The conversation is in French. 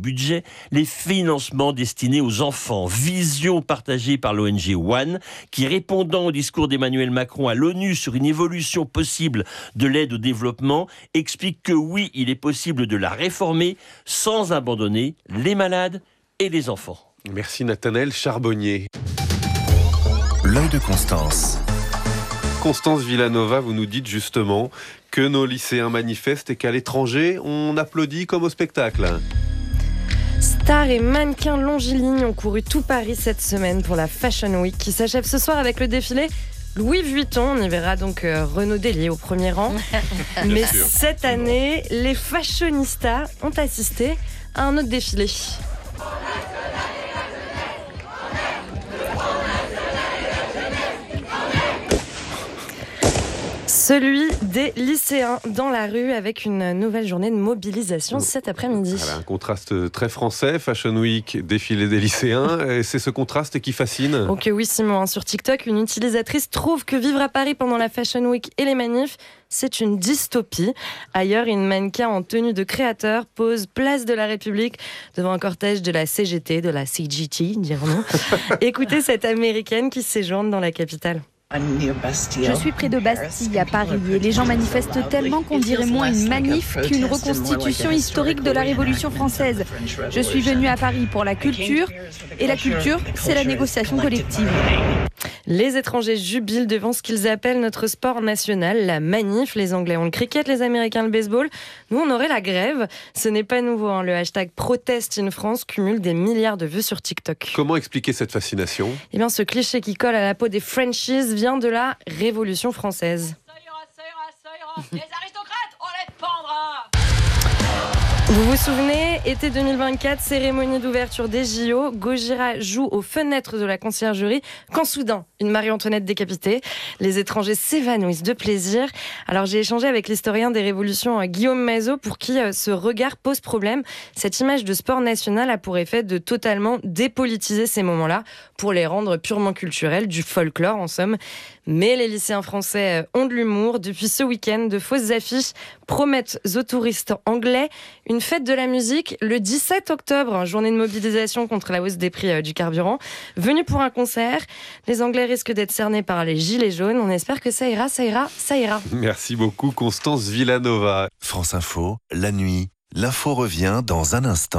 budget les financements destinés aux enfants. Vision partagée par l'ONG One, qui, répondant au discours d'Emmanuel Macron à l'ONU sur une évolution possible de l'aide au développement, explique que oui, il est possible de la réformer sans abandonner les malades et les enfants. Merci Nathanaël Charbonnier. L'œil de Constance. Constance Villanova, vous nous dites justement que nos lycéens manifestent et qu'à l'étranger, on applaudit comme au spectacle. Stars et mannequins longilignes ont couru tout Paris cette semaine pour la Fashion Week qui s'achève ce soir avec le défilé Louis Vuitton. On y verra donc Renaud Délier au premier rang. Mais cette année, les fashionistas ont assisté à un autre défilé. Celui des lycéens dans la rue avec une nouvelle journée de mobilisation cet après-midi. Voilà, un contraste très français, Fashion Week, défilé des lycéens. Et c'est ce contraste qui fascine. Ok, oui Simon, sur TikTok, une utilisatrice trouve que vivre à Paris pendant la Fashion Week et les manifs, c'est une dystopie. Ailleurs, une mannequin en tenue de créateur pose place de la République devant un cortège de la CGT, de la CGT, dirons-nous. Écoutez cette américaine qui séjourne dans la capitale. Je suis près de Bastille à Paris et les gens manifestent tellement qu'on dirait moins une manif qu'une reconstitution historique de la Révolution française. Je suis venue à Paris pour la culture et la culture, c'est la négociation collective. Les étrangers jubilent devant ce qu'ils appellent notre sport national, la manif. Les Anglais ont le cricket, les Américains le baseball. Nous, on aurait la grève. Ce n'est pas nouveau. Le hashtag Protest in France cumule des milliards de vues sur TikTok. Comment expliquer cette fascination ? Eh bien, ce cliché qui colle à la peau des Frenchies vient de la Révolution française. Ça ira. Les aristocrates, on les pendra. Vous vous souvenez, été 2024, cérémonie d'ouverture des JO, Gojira joue aux fenêtres de la conciergerie quand soudain, une Marie-Antoinette décapitée. Les étrangers s'évanouissent de plaisir. Alors j'ai échangé avec l'historien des révolutions Guillaume Mazot pour qui ce regard pose problème. Cette image de sport national a pour effet de totalement dépolitiser ces moments-là pour les rendre purement culturels, du folklore en somme. Mais les lycéens français ont de l'humour. Depuis ce week-end, de fausses affiches promettent aux touristes anglais une fête de la musique le 17 octobre, journée de mobilisation contre la hausse des prix du carburant. Venus pour un concert, les Anglais risquent d'être cernés par les gilets jaunes. On espère que ça ira. Merci beaucoup Constance Villanova. France Info, la nuit, l'info revient dans un instant.